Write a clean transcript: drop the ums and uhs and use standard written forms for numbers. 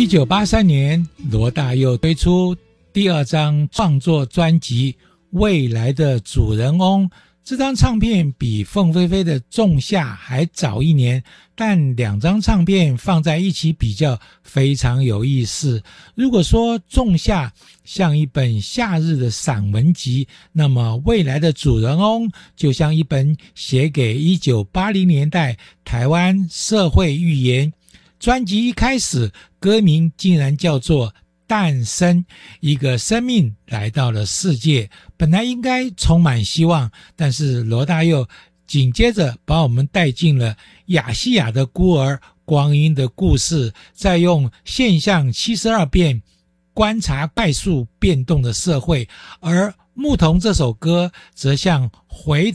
1983年，罗大佑推出第2张创作专辑《未来的主人翁》。这张唱片比凤飞飞的《仲夏》还早1年，但2张唱片放在一起比较非常有意思。如果说《仲夏》像一本夏日的散文集，那么《未来的主人翁》就像一本写给1980年代台湾社会寓言。专辑一开始，歌名竟然叫做诞生，一个生命来到了世界，本来应该充满希望，但是罗大佑紧接着把我们带进了亚细亚的孤儿光阴的故事，再用现象72变观察快速变动的社会，而牧童这首歌则像回